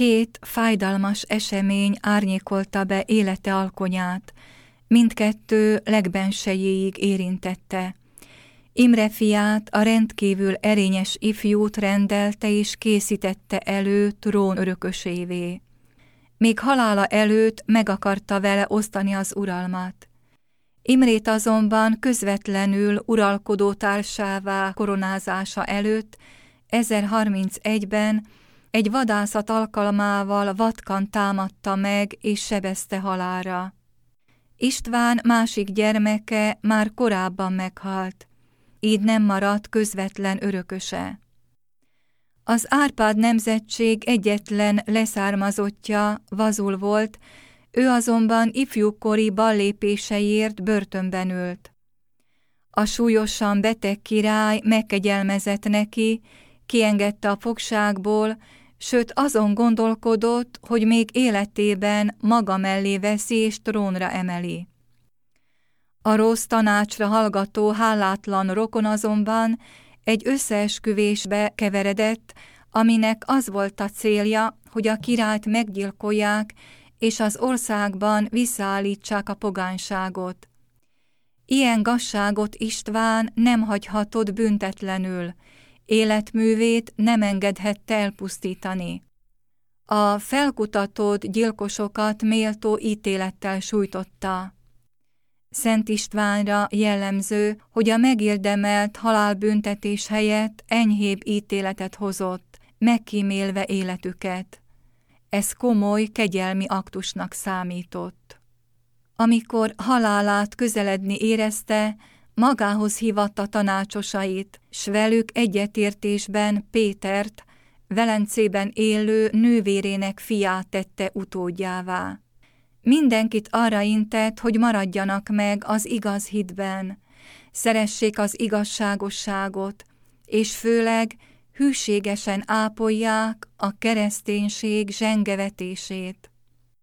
Két fájdalmas esemény árnyékolta be élete alkonyát, mindkettő legbensejéig érintette. Imre fiát, a rendkívül erényes ifjút rendelte és készítette elő trónörökösévé. Még halála előtt meg akarta vele osztani az uralmat. Imrét azonban közvetlenül uralkodó társává koronázása előtt 1031-ben egy vadászat alkalmával Vatkan támadta meg és sebezte halálra. István másik gyermeke már korábban meghalt, így nem maradt közvetlen örököse. Az Árpád nemzetség egyetlen leszármazottja Vazul volt, ő azonban ifjúkori ballépéseiért börtönben ült. A súlyosan beteg király megkegyelmezett neki, kiengedte a fogságból, sőt azon gondolkodott, hogy még életében maga mellé veszi és trónra emeli. A rossz tanácsra hallgató hálátlan rokon azonban egy összeesküvésbe keveredett, aminek az volt a célja, hogy a királyt meggyilkolják, és az országban visszaállítsák a pogányságot. Ilyen gazságot István nem hagyhatott büntetlenül, életművét nem engedhette elpusztítani. A felkutatott gyilkosokat méltó ítélettel sújtotta. Szent Istvánra jellemző, hogy a megérdemelt halálbüntetés helyett enyhébb ítéletet hozott, megkímélve életüket. Ez komoly, kegyelmi aktusnak számított. Amikor halálát közeledni érezte, magához hívatta tanácsosait, s velük egyetértésben Pétert, Velencében élő nővérének fiát tette utódjává. Mindenkit arra intett, hogy maradjanak meg az igaz hitben, szeressék az igazságosságot, és főleg hűségesen ápolják a kereszténység zsengevetését.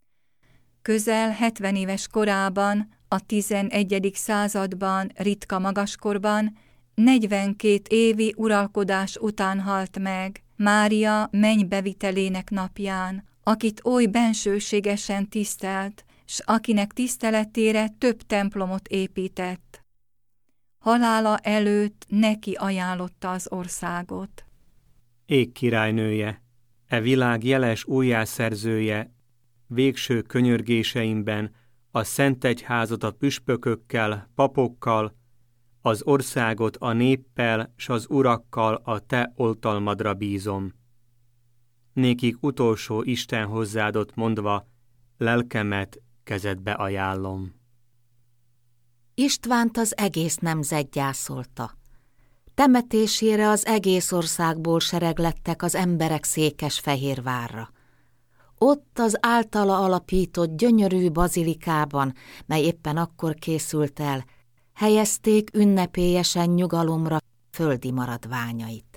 Közel 70 éves korában, a 11. században ritka magaskorban, 42 évi uralkodás után halt meg, Mária mennybevitelének napján, akit oly bensőségesen tisztelt, s akinek tiszteletére több templomot épített. Halála előtt neki ajánlotta az országot. Égkirálynője, e világ jeles újjászerzője, végső könyörgéseimben a Szentegyházat a püspökökkel, papokkal, az országot a néppel s az urakkal a te oltalmadra bízom. Nékik utolsó Isten hozzádott mondva, lelkemet kezedbe ajánlom. Istvánt az egész nemzet gyászolta. Temetésére az egész országból sereglettek az emberek Székesfehérvárra. Ott az általa alapított gyönyörű bazilikában, mely éppen akkor készült el, helyezték ünnepélyesen nyugalomra földi maradványait.